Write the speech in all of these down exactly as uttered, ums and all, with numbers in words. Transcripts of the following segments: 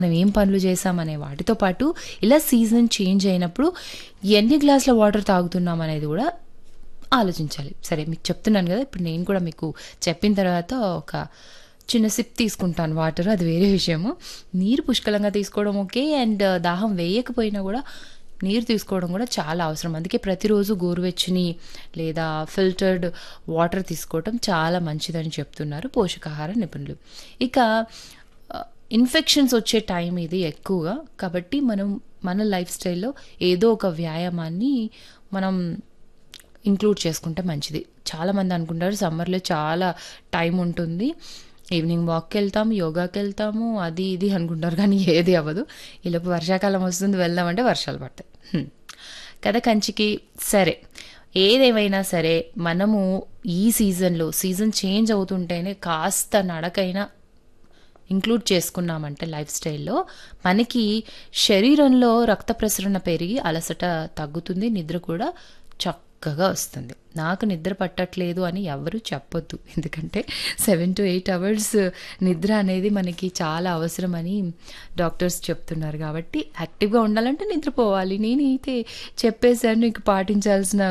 మనం ఏం పనులు చేసామనే వాటితో పాటు ఇలా సీజన్ చేంజ్ అయినప్పుడు ఎన్ని గ్లాసుల వాటర్ తాగుతున్నాం అనేది కూడా ఆలోచించాలి. సరే మీకు చెప్తున్నాను కదా, ఇప్పుడు నేను కూడా మీకు చెప్పిన తర్వాత ఒక చిన్న సిప్ తీసుకుంటాను వాటర్, అది వేరే విషయము. నీరు పుష్కలంగా తీసుకోవడం ఓకే, అండ్ దాహం వేయకపోయినా కూడా నీరు తీసుకోవడం కూడా చాలా అవసరం. అందుకే ప్రతిరోజు గోరువెచ్చని లేదా ఫిల్టర్డ్ వాటర్ తీసుకోవడం చాలా మంచిదని చెప్తున్నారు పోషకాహార నిపుణులు. ఇక ఇన్ఫెక్షన్స్ వచ్చే టైం ఇది ఎక్కువగా, కాబట్టి మనం మన లైఫ్ స్టైల్లో ఏదో ఒక వ్యాయామాన్ని మనం ఇంక్లూడ్ చేసుకుంటే మంచిది. చాలామంది అనుకుంటారు సమ్మర్లో చాలా టైం ఉంటుంది, ఈవినింగ్ వాక్కి వెళ్తాం, యోగాకి వెళ్తాము, అది ఇది అనుకుంటారు, కానీ ఏది అవ్వదు. ఈలోపు వర్షాకాలం వస్తుంది, వెళ్దామంటే వర్షాలు పడతాయి కదా కంచికి. సరే, ఏదేమైనా సరే మనము ఈ సీజన్లో సీజన్ చేంజ్ అవుతుంటేనే కాస్త నడకైనా ఇంక్లూడ్ చేసుకున్నామంటే లైఫ్ స్టైల్లో మనకి శరీరంలో రక్త ప్రసరణ పెరిగి అలసట తగ్గుతుంది, నిద్ర కూడా చక్కగా వస్తుంది. నాకు నిద్ర పట్టట్లేదు అని ఎవరు చెప్పొద్దు, ఎందుకంటే సెవెన్ టు ఎయిట్ అవర్స్ నిద్ర అనేది మనకి చాలా అవసరమని డాక్టర్స్ చెప్తున్నారు. కాబట్టి యాక్టివ్గా ఉండాలంటే నిద్రపోవాలి. నేనైతే చెప్పేశాను, ఇంక పాటించాల్సిన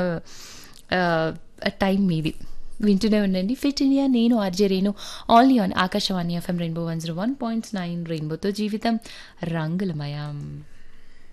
టైం మీది. వింటూనే ఉండండి ఫిట్ ఇండియా. నేను RJ Renu, only on Akashvani FM rainbow one zero one point nine. రెయిన్బోతో జీవితం రంగులమయం.